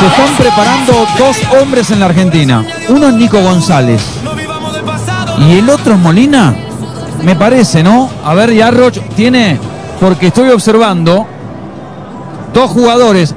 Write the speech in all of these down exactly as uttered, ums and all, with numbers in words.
están preparando dos hombres en la Argentina. Uno es Nico González y el otro es Molina, me parece, ¿no? A ver, Yarroch tiene, porque estoy observando dos jugadores,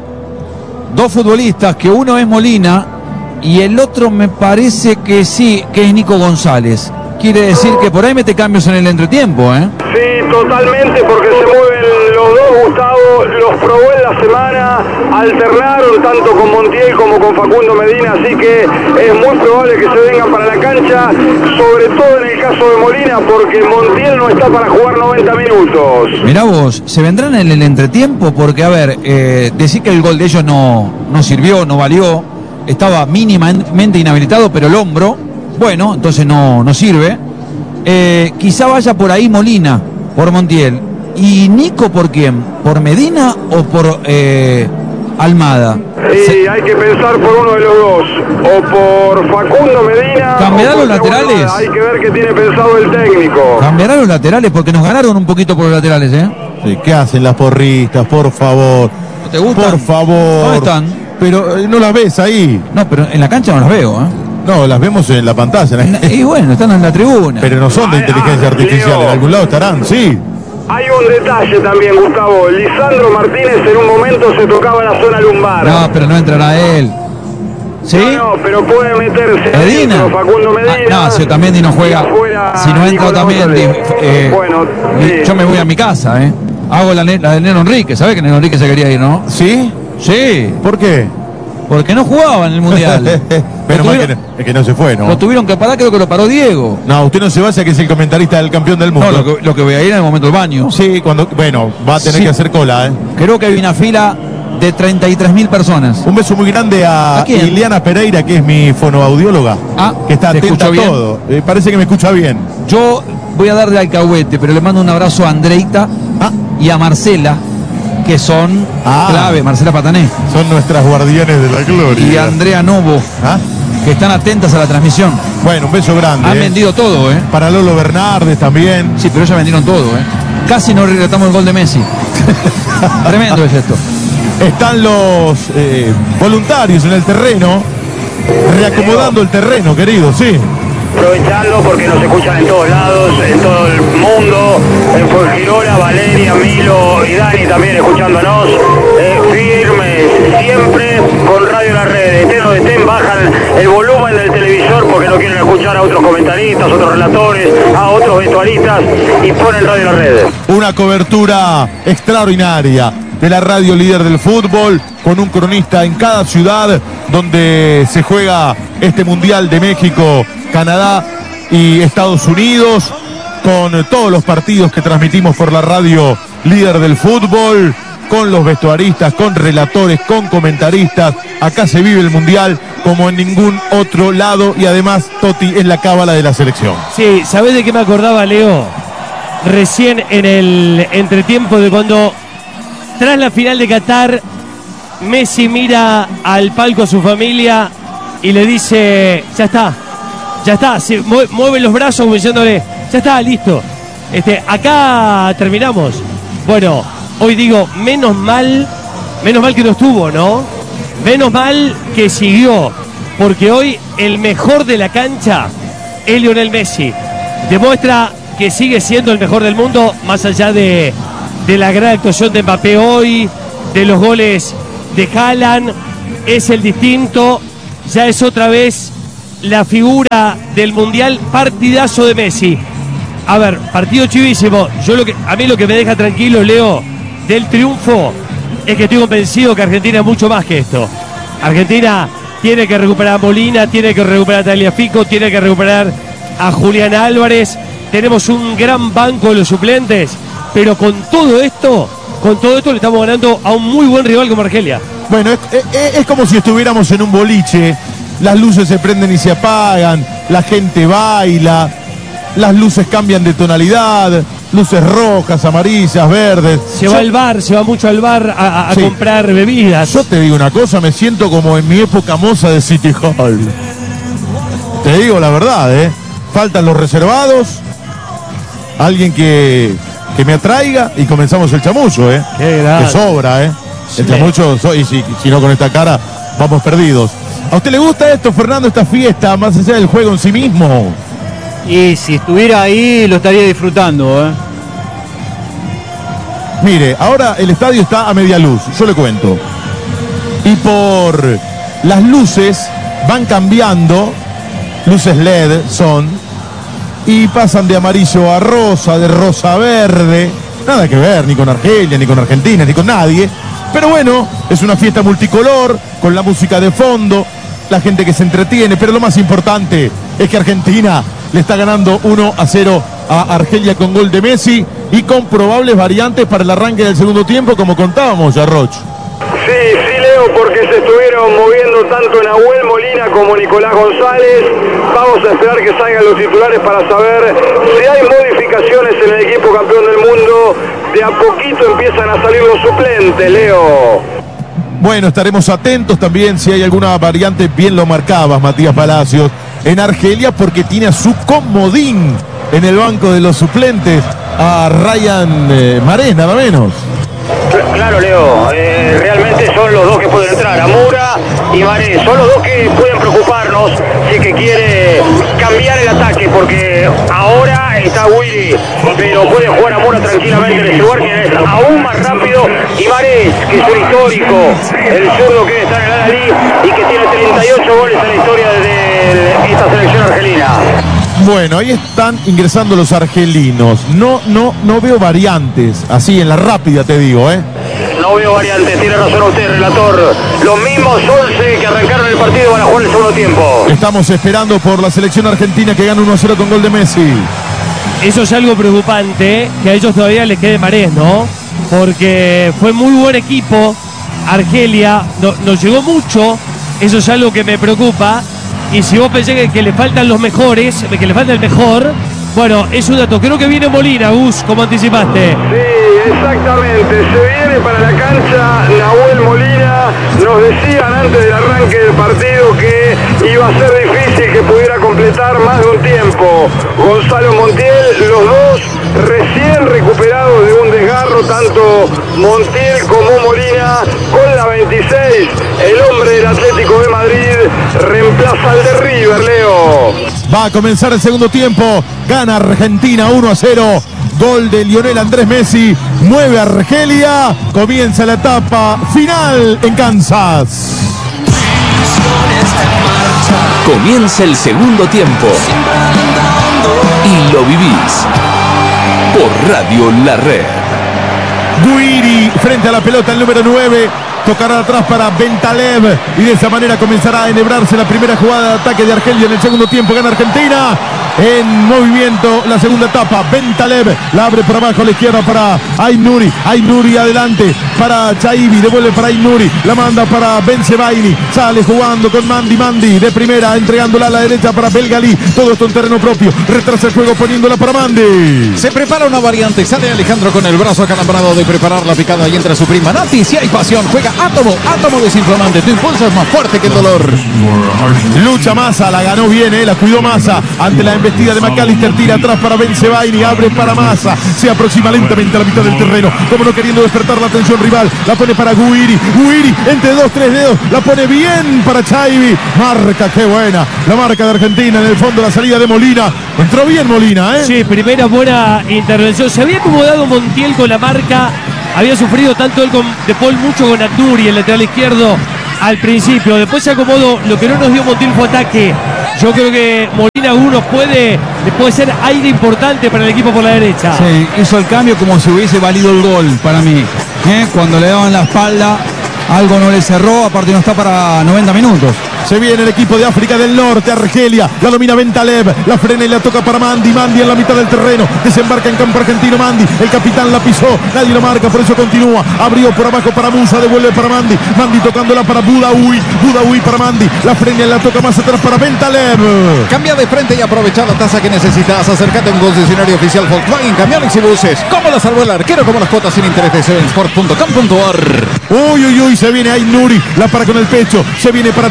dos futbolistas, que uno es Molina y el otro me parece que sí, que es Nico González. Quiere decir que por ahí mete cambios en el entretiempo, ¿eh? Sí, totalmente, porque se mueven los dos, Gustavo, los probó en la semana, alternaron tanto con Montiel como con Facundo Medina, así que es muy probable que se vengan para la cancha, sobre todo en el caso de Molina, porque Montiel no está para jugar noventa minutos. Mirá vos, ¿se vendrán en el entretiempo? Porque, a ver, eh, decir que el gol de ellos no, no sirvió, no valió, estaba mínimamente inhabilitado, pero el hombro, bueno, entonces no, no sirve. Eh, quizá vaya por ahí Molina, por Montiel. ¿Y Nico por quién? ¿Por Medina o por eh, Almada? Sí, Se... hay que pensar por uno de los dos, o por Facundo Medina. ¿Cambiarán los Almada. laterales? Hay que ver qué tiene pensado el técnico. ¿Cambiarán los laterales? Porque nos ganaron un poquito por los laterales, ¿eh? Sí, ¿qué hacen las porristas? Por favor. ¿No te gustan? Por favor. ¿Dónde están? Pero eh, no las ves ahí. No, pero en la cancha no las veo, ¿eh? No, las vemos en la pantalla. Y bueno, están en la tribuna. Pero no son de Ah, inteligencia ah, artificial. Leo. En algún lado estarán, sí. Hay un detalle también, Gustavo. Lisandro Martínez en un momento se tocaba la zona lumbar. No, pero no entrará él. ¿Sí? No, no, pero puede meterse Medina. adentro, Facundo Medina. Ah, no, si Otamendi no juega. Afuera, Si no entra Otamendi, eh, bueno, sí. yo me voy a mi casa, ¿eh? Hago la, la de Neno Enrique. ¿Sabés que Neno Enrique se quería ir, no? ¿Sí? Sí. ¿Por qué? Porque no jugaba en el Mundial. Pero Lo mal que tuvieron- no, es que no se fue, ¿no? Lo tuvieron que parar, creo que lo paró Diego. No, usted no se vaya, que es el comentarista del campeón del mundo. No, lo que, lo que voy a ir en el momento del baño. Sí, cuando, bueno, va a tener Sí. que hacer cola, ¿eh? Creo que hay una fila de treinta y tres mil personas. Un beso muy grande a, ¿A quién? Ileana Pereira, que es mi fonoaudióloga, Ah, que está ¿te atenta escucho a bien? todo. Eh, parece que me escucha bien. Yo voy a darle alcahuete, pero le mando un abrazo a Andreita Ah, y a Marcela, que son Ah. clave, Marcela Patané son nuestras guardianes de la gloria. y Andrea Novo, ¿Ah? que están atentas a la transmisión. Bueno, un beso grande. Han eh. vendido todo, ¿eh? Para Lolo Bernardes también. Sí, pero ya vendieron todo, ¿eh? Casi no regresamos el gol de Messi. Tremendo es esto. Están los eh, voluntarios en el terreno, reacomodando el terreno, querido, sí. Aprovecharlo porque nos escuchan en todos lados, en todo el mundo, en Fuengirola, Valeria, Milo y Dani también escuchándonos, eh, firmes, siempre con Radio La Red. Estén donde estén, bajan el volumen del televisor porque no quieren escuchar a otros comentaristas, otros relatores, a otros vestuaristas y ponen Radio La Red. Una cobertura extraordinaria de la radio líder del fútbol, con un cronista en cada ciudad donde se juega este Mundial de México, Canadá y Estados Unidos, con todos los partidos que transmitimos por la radio líder del fútbol, con los vestuaristas, con relatores, con comentaristas. Acá se vive el Mundial como en ningún otro lado y además Totti es la cábala de la selección. Sí, ¿sabés de qué me acordaba, Leo? Recién en el entretiempo de cuando, tras la final de Qatar, Messi mira al palco a su familia y le dice, ya está, ya está, se mue- mueve los brazos como diciéndole, ya está, listo. Este, acá terminamos. Bueno, hoy digo, menos mal, menos mal que no estuvo, ¿no? Menos mal que siguió, porque hoy el mejor de la cancha es Lionel Messi. Demuestra que sigue siendo el mejor del mundo, más allá de, de la gran actuación de Mbappé hoy, de los goles de Haaland, es el distinto, ya es otra vez la figura del Mundial, partidazo de Messi. A ver, partido chivísimo. Yo lo que, a mí lo que me deja tranquilo, Leo, del triunfo, es que estoy convencido que Argentina es mucho más que esto. Argentina tiene que recuperar a Molina, tiene que recuperar a Tagliafico, tiene que recuperar a Julián Álvarez. Tenemos un gran banco de los suplentes, pero con todo esto, con todo esto le estamos ganando a un muy buen rival como Argelia. Bueno, es, es- es como si estuviéramos en un boliche, las luces se prenden y se apagan, la gente baila, las luces cambian de tonalidad, luces rojas, amarillas, verdes. Se Yo- va al bar, se va mucho al bar a, a- a Sí. comprar bebidas. Yo te digo una cosa, me siento como en mi época moza de City Hall. Te digo la verdad, ¿eh? Faltan los reservados, alguien que, que me atraiga y comenzamos el chamullo, ¿eh? Qué grande. Que sobra, ¿eh? El Sí. chamullo, so- y si, si no con esta cara, vamos perdidos. ¿A usted le gusta esto, Fernando, esta fiesta, más allá del juego en sí mismo? Y si estuviera ahí, lo estaría disfrutando, ¿eh? Mire, ahora el estadio está a media luz, yo le cuento. Y por las luces van cambiando, luces L E D son, y pasan de amarillo a rosa, de rosa a verde. Nada que ver, ni con Argelia, ni con Argentina, ni con nadie. Pero bueno, es una fiesta multicolor, con la música de fondo, la gente que se entretiene. Pero lo más importante es que Argentina le está ganando uno a cero a Argelia con gol de Messi y con probables variantes para el arranque del segundo tiempo, como contábamos, Yarroch. Sí, sí, Leo, porque se estuvieron moviendo tanto Nahuel Molina como Nicolás González. Vamos a esperar que salgan los titulares para saber si hay modificaciones en el equipo campeón del mundo. De a poquito empiezan a salir los suplentes, Leo. Bueno, estaremos atentos también si hay alguna variante, bien lo marcabas, Matías Palacios, en Argelia, porque tiene a su comodín en el banco de los suplentes, a Ryan eh, Marés, nada menos. Claro, Leo, eh, realmente son los dos que pueden entrar, Amura y Marés, son los dos que pueden preocuparnos si es que quiere cambiar el ataque, porque ahora está Willy, pero puede jugar Amura tranquilamente en ese lugar, que es aún más rápido, y Marés, que es un histórico, el zurdo que está en el Al-Ahly y que tiene treinta y ocho goles en la historia de esta selección argelina. Bueno, ahí están ingresando los argelinos. No, no, no veo variantes. Así en la rápida te digo, ¿eh? No veo variantes, tiene razón usted, relator. Los mismos once que arrancaron el partido van a jugar el segundo tiempo. Estamos esperando por la selección argentina que gana uno a cero con gol de Messi. Eso es algo preocupante, que a ellos todavía les quede Marés, ¿no? Porque fue muy buen equipo. Argelia no, nos llegó mucho. Eso es algo que me preocupa. Y si vos pensás que, que le faltan los mejores, que le falta el mejor, bueno, es un dato. Creo que viene Molina, Gus, como anticipaste. Sí, exactamente. Se viene para la cancha Nahuel Molina. Nos decían antes del arranque del partido que iba a ser difícil que pudiera completar más de un tiempo. Gonzalo Montiel, los dos recién recuperados de un desgarro, tanto Montiel como Molina, con la veintiséis. El hombre del Atlético de Madrid reemplaza al de River, Leo. Va a comenzar el segundo tiempo. Gana Argentina uno a cero. Gol de Lionel Andrés Messi. Mueve Argelia. Comienza la etapa final en Kansas. Comienza el segundo tiempo. Y lo vivís por Radio La Red. Guiri frente a la pelota, el número nueve. Tocará atrás para Bentaleb y de esa manera comenzará a enhebrarse la primera jugada de ataque de Argelia en el segundo tiempo. Gana Argentina en movimiento la segunda etapa. Bentaleb la abre por abajo a la izquierda para Aït-Nouri. Aït-Nouri adelante para Chaibi, devuelve para Aït-Nouri, la manda para Bensebaini, sale jugando con Mandi. Mandi de primera entregándola a la derecha para Belgalí. Todo esto en terreno propio. Retrasa el juego poniéndola para Mandi. Se prepara una variante. Sale Alejandro con el brazo acalambrado de preparar la picada y entra su prima Nati. Si hay pasión, juega Átomo, Átomo desinflamante, tu impulso es más fuerte que el dolor. Lucha Massa, la ganó bien, eh, la cuidó Massa ante la embestida de McAllister, tira atrás para Bensebaini, abre para Massa, se aproxima lentamente a la mitad del terreno, como no queriendo despertar la atención rival, la pone para Guiri, Guiri entre dos, tres dedos, la pone bien para Chaibi, marca, qué buena, la marca de Argentina, en el fondo la salida de Molina, entró bien Molina, eh. Sí, primera buena intervención, se había acomodado Montiel con la marca. Había sufrido tanto él con De Paul mucho con Aït-Nouri, el lateral izquierdo, al principio. Después se acomodó. Lo que no nos dio Montiel fue ataque. Yo creo que Molina uno puede, puede ser aire importante para el equipo por la derecha. Sí, hizo el cambio como si hubiese valido el gol para mí. ¿Eh? Cuando le daban la espalda, algo no le cerró. Aparte no está para noventa minutos. Se viene el equipo de África del Norte, Argelia, la domina Bentaleb, la frena y la toca para Mandi, Mandi en la mitad del terreno, desembarca en campo argentino Mandi, el capitán la pisó, nadie lo marca, por eso continúa, abrió por abajo para Musa, devuelve para Mandi, Mandi tocándola para Boudaoui, Boudaoui para Mandi, la frena y la toca más atrás para Bentaleb. Cambia de frente y aprovecha la tasa que necesitas, acércate a un concesionario oficial Volkswagen, camiones y buses, como la salvó el arquero, como las cuotas sin interés de sevensport punto com punto ar. Uy, uy, uy, se viene Aït-Nouri, la para con el pecho, se viene para atrás, descarga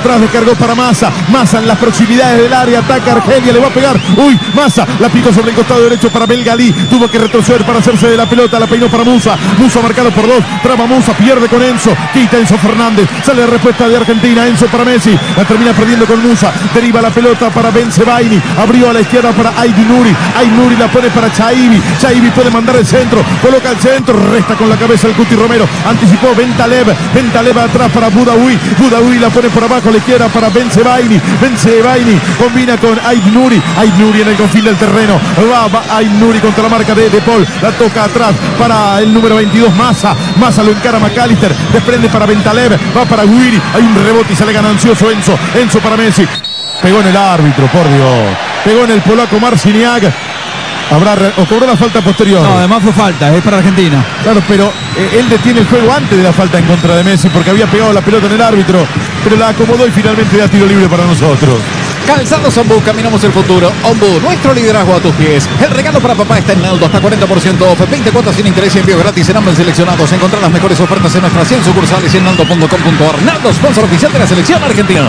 largó para Massa. Massa en las proximidades del área. Ataca Argelia. Le va a pegar. Uy, Massa la picó sobre el costado derecho para Belgalí. Tuvo que retroceder para hacerse de la pelota. La peinó para Musa. Musa marcado por dos. Traba Musa. Pierde con Enzo. Quita Enzo Fernández. Sale la respuesta de Argentina. Enzo para Messi. La termina perdiendo con Musa. Deriva la pelota para Bensebaini. Abrió a la izquierda para Aydinuri. Aydinuri la pone para Chaibi. Chaibi puede mandar el centro. Coloca el centro. Resta con la cabeza el Cuti Romero. Anticipó Bentaleb. Bentaleb atrás para Budaoui. Budaoui la pone por abajo a la izquierda para Bensebaini. Bensebaini combina con Aydinuri. Aydinuri en el confín del terreno. Va, va Aydinuri contra la marca de De Paul. La toca atrás para el número veintidós, Massa. Massa lo encara McAllister. Desprende para Bentaleb. Va para Guiri. Hay un rebote y sale ganancioso Enzo. Enzo para Messi. Pegó en el árbitro, por Dios. Pegó en el polaco Marciniak. Habrá o cobró la falta posterior. No, además fue falta, es para Argentina. Claro, pero eh, él detiene el juego antes de la falta en contra de Messi porque había pegado la pelota en el árbitro, pero la acomodó y finalmente da tiro libre para nosotros. Calzados Ombú, caminamos el futuro. Ombú, nuestro liderazgo a tus pies. El regalo para papá está en Naldo, hasta cuarenta por ciento off. veinte cuotas sin interés y envío gratis en ambos seleccionados. Encontrar las mejores ofertas en nuestras cien sucursales en naldo punto com punto ar. Naldo, sponsor oficial de la selección argentina.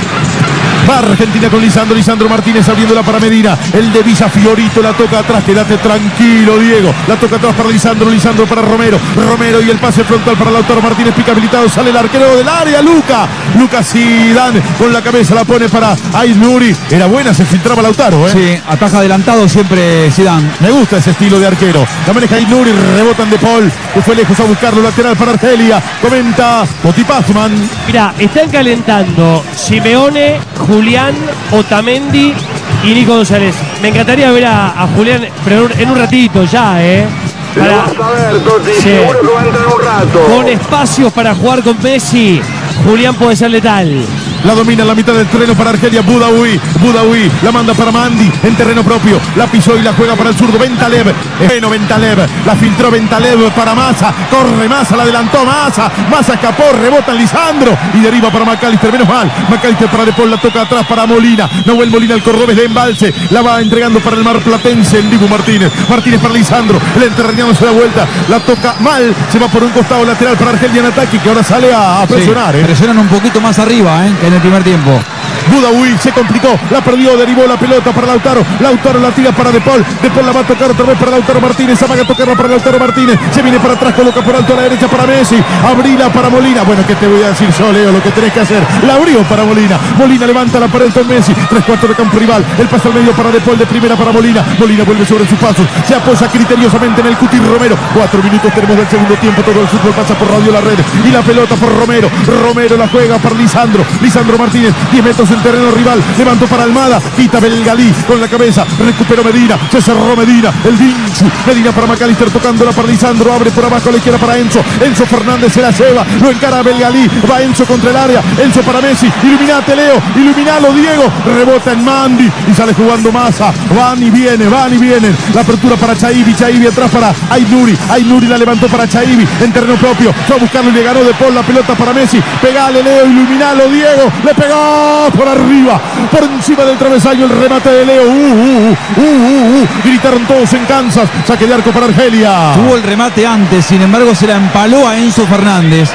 Va Argentina con Lisandro, Lisandro Martínez abriéndola para Medina, el de Villa Fiorito la toca atrás, quédate tranquilo Diego, la toca atrás para Lisandro, Lisandro para Romero, Romero y el pase frontal para Lautaro Martínez, pica habilitado, sale el arquero del área, Luca, Luca Zidane con la cabeza la pone para Aydinuri, era buena, se filtraba Lautaro, ¿eh? Sí, ataja adelantado siempre Zidane. Me gusta ese estilo de arquero, la maneja Aydinuri, rebotan De Paul, que fue lejos a buscarlo, lateral para Argelia, comenta Poti Pazman. Mira, están calentando Simeone, Julián, Otamendi y Nico González. Me encantaría ver a, a Julián, pero en un ratito ya, ¿eh? Para, Lo vas a ver, Toti, sí. seguro que va a entrar un rato. Con espacios para jugar con Messi, Julián puede ser letal. La domina en la mitad del terreno para Argelia, Budaoui, Budaoui, la manda para Mandi, en terreno propio, la pisó y la juega para el zurdo, Bentaleb, bueno Bentaleb, la filtró Bentaleb para Massa, corre Massa, la adelantó Massa, Massa escapó, rebota en Lisandro y deriva para McAllister, menos mal, McAllister para De Paul, la toca atrás para Molina, Nahuel Molina, el cordobés de Embalse, la va entregando para el marplatense, el Dibu Martínez, Martínez para Lisandro, el entrerriano se da vuelta, la toca mal, se va por un costado lateral para Argelia en ataque, que ahora sale a, a presionar. Sí, ¿eh? Presionan un poquito más arriba, ¿eh? Que en el primer tiempo. Budaoui se complicó, la perdió, derivó la pelota para Lautaro, Lautaro la tira para De Paul, De Paul la va a tocar otra vez para Lautaro Martínez, amaga a tocarla para Lautaro Martínez, se viene para atrás, coloca por alto a la derecha para Messi, abrila para Molina, bueno, ¿qué te voy a decir yo, Leo? Lo que tenés que hacer, la abrió para Molina, Molina levanta la pared con Messi, tres cuartos de campo rival, el paso al medio para De Paul, de primera para Molina, Molina vuelve sobre sus pasos, se apoya criteriosamente en el Cuti Romero, cuatro minutos tenemos del segundo tiempo, todo el fútbol pasa por Radio La Red, y la pelota por Romero, Romero la juega para Lisandro, Lisandro Martínez, diez metros en terreno rival, levantó para Almada, quita Belgalí con la cabeza, recuperó Medina, se cerró Medina, el Vinchu, Medina para McAllister tocándola para Lisandro, abre por abajo a la izquierda para Enzo, Enzo Fernández se la lleva, lo encara a Belgalí, va Enzo contra el área, Enzo para Messi, iluminate Leo, iluminalo Diego, rebota en Mandi y sale jugando Massa, van y viene, van y vienen, la apertura para Chaibi, Chaibi atrás para Aydinuri, Aydinuri la levantó para Chaibi, en terreno propio, fue a buscarlo y le ganó De Paul la pelota para Messi, pegale Leo, iluminalo Diego, le pegó por arriba, por encima del travesaño el remate de Leo, uh, uh, uh, uh, uh, gritaron todos en Kansas, saque de arco para Argelia. Tuvo el remate antes, sin embargo se la empaló a Enzo Fernández,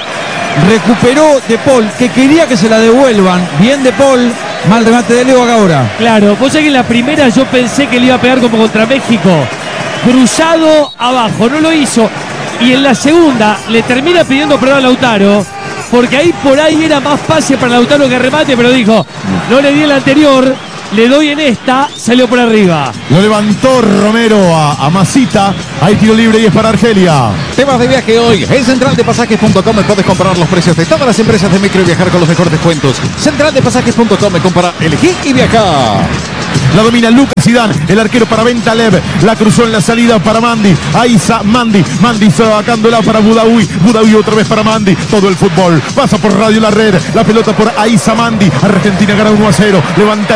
recuperó De Paul, que quería que se la devuelvan, bien De Paul, mal remate de Leo ahora. Claro, vos sabés que en la primera yo pensé que le iba a pegar como contra México, cruzado abajo, no lo hizo, y en la segunda le termina pidiendo perdón a Lautaro, porque ahí por ahí era más pase para Lautaro que remate, pero dijo, no le di el anterior, le doy en esta, salió por arriba. Lo levantó Romero a, a Masita, hay tiro libre y es para Argelia. Te vas de viaje hoy. En central de pasajes punto com puedes comparar los precios de todas las empresas de micro y viajar con los mejores descuentos. central de pasajes punto com, compara, elegí y viajar. La domina Lucas Zidane, el arquero para Bentaleb, la cruzó en la salida para Mandi, Aiza Mandi, Mandi sacándola para Budaoui, Budaoui otra vez para Mandi, todo el fútbol, pasa por Radio La Red, la pelota por Aiza Mandi, Argentina gana uno a cero, levanta el volumen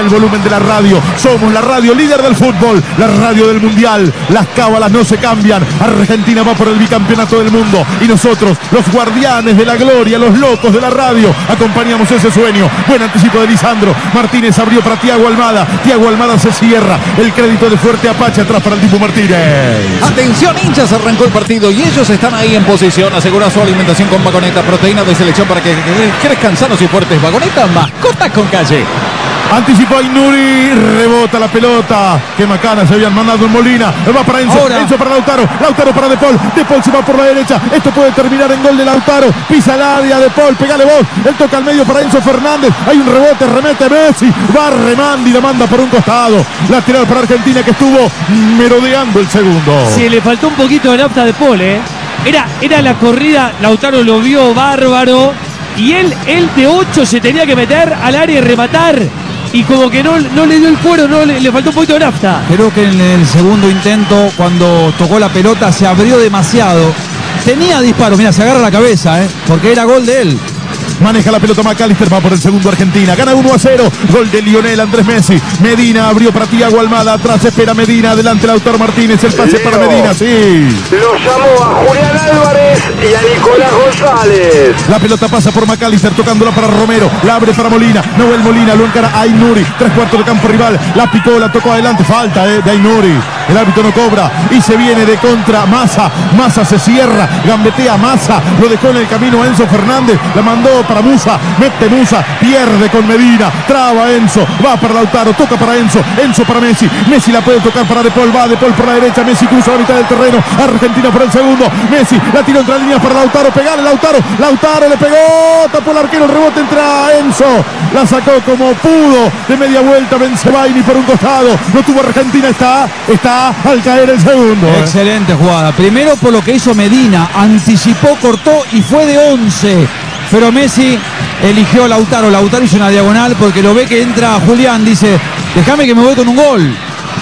de la radio. Somos la radio líder del fútbol, la radio del mundial. Las cábalas no se cambian. Argentina va por el bicampeonato del mundo y nosotros, los guardianes de la gloria, los locos de la radio, acompañamos ese sueño. Buen anticipo de Lisandro Martínez, abrió para Thiago Almada. Thiago Almada se cierra. El crédito de Fuerte Apache atrás para el Dibu Martínez. Atención, hinchas, arrancó el partido y ellos están ahí en posición. Asegura su alimentación con Vagoneta, proteína de selección para que, que, que crezcan sanos y fuertes. Vagoneta, mascota con calle. Anticipó Ainuri, rebota la pelota. Qué macana se habían mandado en Molina. Va para Enzo, Ahora. Enzo para Lautaro, Lautaro para De Paul. De Paul se va por la derecha. Esto puede terminar en gol de Lautaro. Pisa el área De Paul, pegale vos. Él toca al medio para Enzo Fernández. Hay un rebote, remete Messi. Va Remandi, la manda por un costado. Lateral para Argentina que estuvo merodeando el segundo. Se le faltó un poquito de nafta de Paul, ¿eh? Era, era la corrida, Lautaro lo vio bárbaro. Y él, él de ocho se tenía que meter al área y rematar. Y como que no, no le dio el cuero, no le, le faltó un poquito de nafta. Creo que en el segundo intento, cuando tocó la pelota, se abrió demasiado. Tenía disparo, mira, se agarra la cabeza, ¿eh? Porque era gol de él. Maneja la pelota McAllister, va por el segundo Argentina. Gana uno a cero. Gol de Lionel Andrés Messi. Medina abrió para Thiago Almada. Atrás espera Medina. Adelante Lautaro Martínez. El pase Leo. para Medina. Sí. Lo llamó a Julián Álvarez y a Nicolás González. La pelota pasa por McAllister. Tocándola para Romero. La abre para Molina. Noel Molina. Lo encara a Ainuri. Tres cuartos de campo rival. La picó, la tocó adelante. Falta eh, de Ainuri. El árbitro no cobra. Y se viene de contra Massa. Massa se cierra. Gambetea Massa. Lo dejó en el camino a Enzo Fernández. La mandó para Musa, mete Musa, pierde con Medina, traba Enzo, va para Lautaro, toca para Enzo, Enzo para Messi, Messi la puede tocar para De Paul, va De Paul por la derecha, Messi cruza la mitad del terreno, Argentina por el segundo, Messi la tiró entre líneas para Lautaro, pegale Lautaro, Lautaro le pegó, tapó el arquero, el rebote entra Enzo, la sacó como pudo, de media vuelta Benzebaini por un costado, no tuvo Argentina, está, está al caer el segundo. eh. Excelente jugada. Primero por lo que hizo Medina, anticipó, cortó y fue de once. Pero Messi eligió a Lautaro. Lautaro hizo una diagonal porque lo ve que entra Julián. Dice, déjame que me voy con un gol.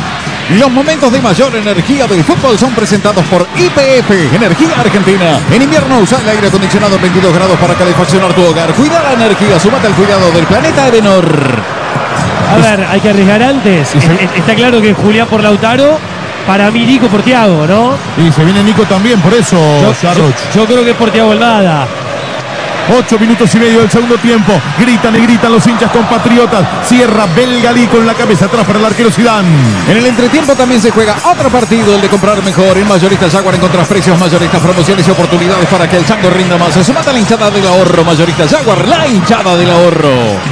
Los momentos de mayor energía del fútbol son presentados por I P F, Energía Argentina. En invierno usa el aire acondicionado en veintidós grados para calefaccionar tu hogar. Cuida la energía, súmate al cuidado del planeta Edenor. A ver, hay que arriesgar antes. Es- es- Está claro que Julián por Lautaro, para mí Nico por Thiago, ¿no? Y se viene Nico también, por eso, Yo, Jarroch. yo- yo creo que es por Thiago Almada. Ocho minutos y medio del segundo tiempo. Gritan y gritan los hinchas compatriotas. Cierra Belgalí con la cabeza atrás para el arquero Zidane. En el entretiempo también se juega otro partido, el de comprar mejor. En Mayorista Jaguar encontrás precios, mayoristas, promociones y oportunidades para que el chango rinda más. Se mata la hinchada del ahorro. Mayorista Jaguar, la hinchada del ahorro.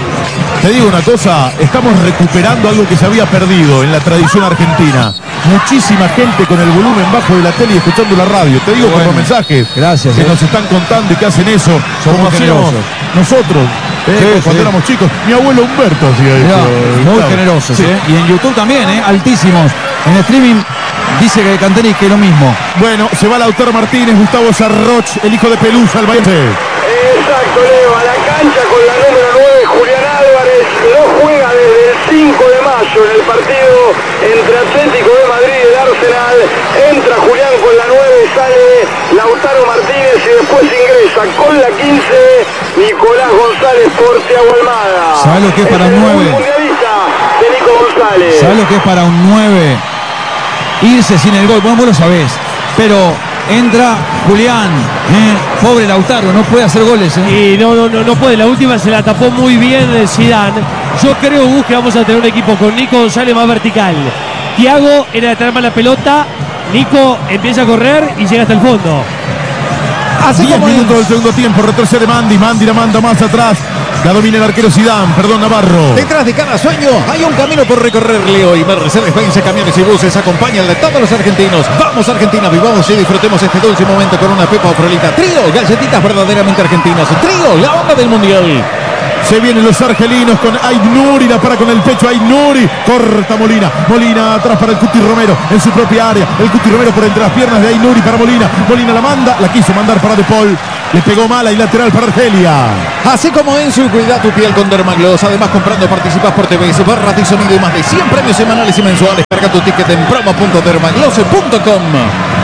Te digo una cosa, estamos recuperando algo que se había perdido en la tradición argentina. Muchísima gente con el volumen bajo de la tele y escuchando la radio. Te digo por Bueno, los mensajes gracias, que eh. nos están contando y que hacen eso. Son como muy hacíamos generosos. nosotros eh, Sí, cuando sí. éramos chicos. Mi abuelo Humberto hacía Mirá, eso. muy Claro. generosos, Sí. ¿eh? Y en YouTube también, ¿eh? Altísimos. En streaming dice que Canteri que lo mismo. Bueno, se va Lautaro Martínez, Gustavo Sarroch, el hijo de Pelusa, el Bayern. Exacto, Leo, a la cancha con la número nueve, Julián Álvarez. No juega desde el cinco de mayo en el partido entre Atlético de Madrid y el Arsenal. Entra Julián con la nueve, sale Lautaro Martínez y después ingresa con la quince Nicolás González por Thiago Almada. ¿Sabés lo que es para el un debut nueve? mundialista de Nico González. ¿Sabes lo que es para un nueve? Irse sin el gol. Bueno, vos lo sabés. Pero entra Julián. ¿eh? Pobre Lautaro, no puede hacer goles. ¿eh? Y no, no, no, no puede. La última se la tapó muy bien el Zidane. Yo creo, Gus, que vamos a tener un equipo con Nico González más vertical. Thiago era de traer más la pelota. Nico empieza a correr y llega hasta el fondo. Así diez como minutos del segundo tiempo, retrocede Mandi, Mandi la manda más atrás. La domina el arquero Zidane, perdón Navarro. detrás de cada sueño hay un camino por recorrer, Leo, y Mercedes-Benz Camiones y Buses acompañan de todos los argentinos. Vamos Argentina, vivamos y disfrutemos este dulce momento con una pepa o frolita. Trío, galletitas verdaderamente argentinas. Trío, la onda del mundial. Se vienen los argelinos con Ainuri, la para con el pecho Ainuri, corta Molina, Molina atrás para el Cuti Romero en su propia área, el Cuti Romero por entre las piernas de Ainuri para Molina, Molina la manda, la quiso mandar para De Paul, le pegó mala y lateral para Argelia. Así como Enzo, cuida tu piel con Dermagloss. Además, comprando participas por T V, barras y sonido y más de cien premios semanales y mensuales. Carga tu ticket en promo punto dermagloss punto com.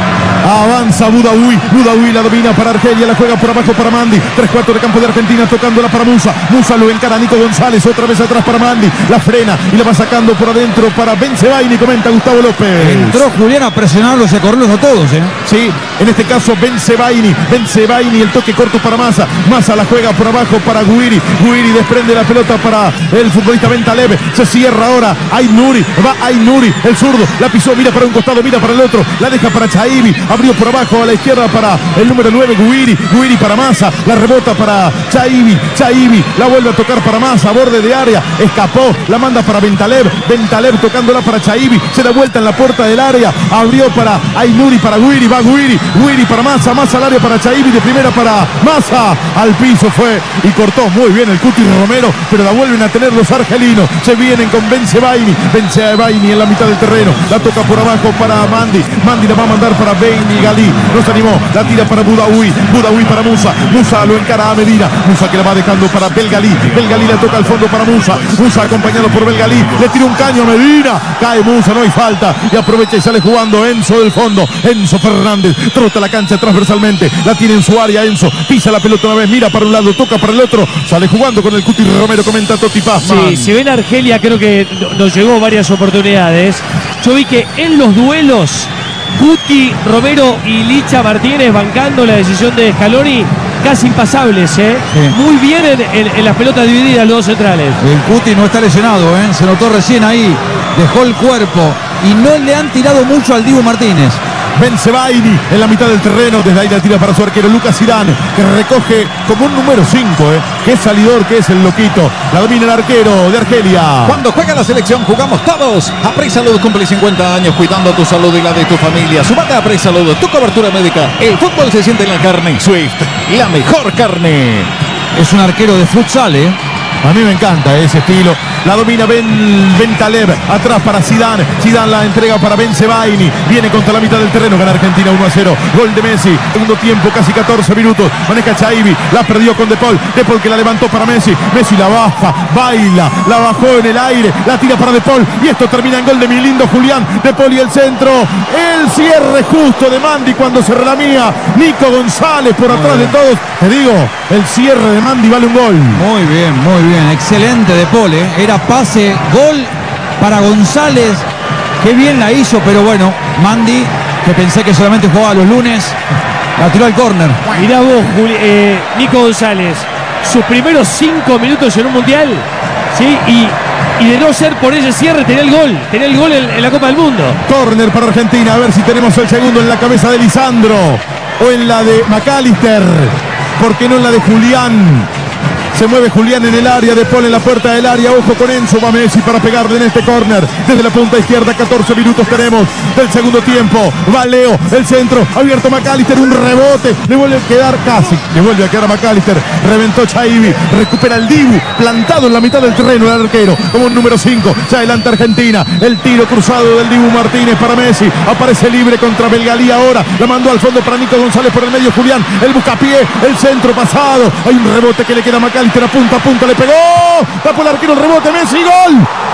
Avanza Budawi. Budawi la domina para Argelia. La juega por abajo para Mandi. Tres cuartos de campo de Argentina tocándola para Musa. Musa lo encara a Nico González. Otra vez atrás para Mandi. La frena y la va sacando por adentro para Bensebaini. Comenta Gustavo López. Entró Julián a presionarlos y a correrlos a todos, ¿eh? Sí, en este caso Bensebaini. Bensebaini, el toque corto para Massa. Massa la juega por abajo para Guiri. Guiri desprende la pelota para el futbolista Bentaleb. Se cierra ahora Aynuri. Va Aynuri, el zurdo. La pisó, mira para un costado, mira para el otro. La deja para Chaibi. Abrió por abajo a la izquierda para el número nueve, Guiri. Guiri para Massa. La rebota para Chaibi. Chaibi la vuelve a tocar para Massa. Borde de área. Escapó. La manda para Bentaleb. Bentaleb tocándola para Chaibi. Se da vuelta en la puerta del área. Abrió para Aynuri, para Guiri. Va Guiri. Guiri para Massa. Massa al área para Chaibi. De primera para Massa. Al piso fue y cortó muy bien el Cuti Romero. Pero la vuelven a tener los argelinos. Se vienen con Bensebaini. Bensebaini en la mitad del terreno. La toca por abajo para Mandi. Mandi la va a mandar para Beini Gali. No se animó. La tira para Budawi. Budawi para Musa. Musa lo encara a Medina. Musa que la va dejando para Belgalí. Belgalí la toca al fondo para Musa. Musa acompañado por Belgalí. Le tira un caño a Medina. Cae Musa, no hay falta. Y aprovecha y sale jugando Enzo del fondo. Enzo Fernández. Trota la cancha transversalmente. La tiene en su área Enzo. Pisa la pelota una vez. Mira para un lado. Toca para el otro. Sale jugando con el Cuti Romero. Comenta Toti Pazman. Sí, si ven Argelia, creo que nos llegó varias oportunidades. Yo vi que en los duelos, Cuti, Romero y Licha Martínez bancando la decisión de Scaloni, casi impasables, ¿eh? Sí. Muy bien en, en, en las pelotas divididas los dos centrales. El Cuti no está lesionado, ¿eh? Se notó recién ahí. Dejó el cuerpo y no le han tirado mucho al Dibu Martínez. Bensebaini en la mitad del terreno. Desde ahí la tira para su arquero Lucas Zidane, que recoge como un número cinco, ¿eh? Qué salidor que es el loquito. La domina el arquero de Argelia. Cuando juega la selección jugamos todos. Apre Salud cumple cincuenta años cuidando tu salud y la de tu familia. Sumate a Apre Salud, tu cobertura médica. El fútbol se siente en la carne. Swift, la mejor carne. Es un arquero de futsal, ¿eh? A mí me encanta ese estilo. La domina Ben Bentaleb. Atrás para Zidane. Zidane la entrega para Bensebaini. Viene contra la mitad del terreno. Gana Argentina uno a cero. Gol de Messi. Segundo tiempo, casi catorce minutos. Maneja Chaibi. La perdió con De Paul. De Paul que la levantó para Messi. Messi la baja. Baila. La bajó en el aire. La tira para De Paul. Y esto termina en gol de mi lindo Julián. De Paul y el centro. El cierre justo de Mandi cuando se relamía. Nico González por atrás de todos. Te digo, el cierre de Mandi vale un gol. Muy bien, muy bien. Excelente De Paul, ¿eh? Era pase, gol para González. Qué bien la hizo, pero bueno, Mandi, que pensé que solamente jugaba los lunes, la tiró al córner. Mirá vos, Juli, eh, Nico González, sus primeros cinco minutos en un mundial, ¿sí? Y, y de no ser por ese cierre, tenía el gol, tenía el gol en, en la Copa del Mundo. Córner para Argentina, a ver si tenemos el segundo en la cabeza de Lisandro o en la de McAllister. ¿Por qué no en la de Julián? Se mueve Julián en el área, De Paul en la puerta del área. Ojo con Enzo, va Messi para pegarle en este córner. Desde la punta izquierda, catorce minutos tenemos del segundo tiempo. Va Leo, el centro, abierto McAllister, un rebote. Le vuelve a quedar casi, le vuelve a quedar a McAllister. Reventó Chaibi, recupera el Dibu, plantado en la mitad del terreno el arquero, como un número cinco. Se adelanta Argentina, el tiro cruzado del Dibu Martínez para Messi. Aparece libre contra Belgalí ahora. La mandó al fondo para Nico González por el medio Julián. El buscapié, el centro pasado. Hay un rebote que le queda a McAllister. A punta a punta le pegó. Tapó el arquero, el rebote. Messi, gol.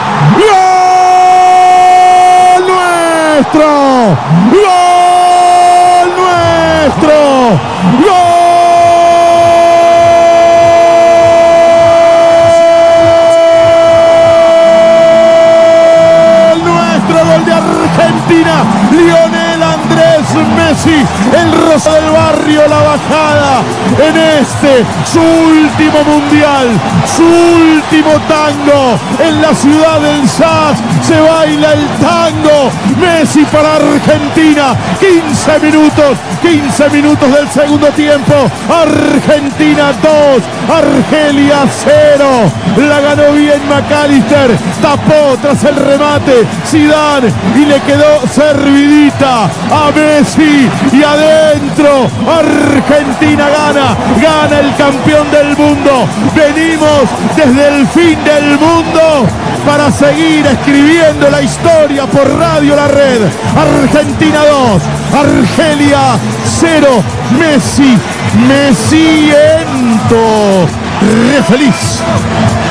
¡Gol nuestro! ¡Gol nuestro! ¡Gol! Nuestro gol de Argentina. Lionel Andrés Messi, el rosa del barrio, la bajada en este, su último mundial, su último tango en la ciudad del jazz. Se baila el tango. Messi para Argentina. quince minutos, quince minutos del segundo tiempo. Argentina dos, Argelia cero. La ganó bien McAllister. Tapó tras el remate Zidane y le quedó servidita a Messi. Y adentro Argentina gana, gana el campeón del mundo. Venimos desde el fin del mundo para seguir escribiendo la historia por Radio La Red. Argentina dos, Argelia cero. Messi, Messiento, re feliz.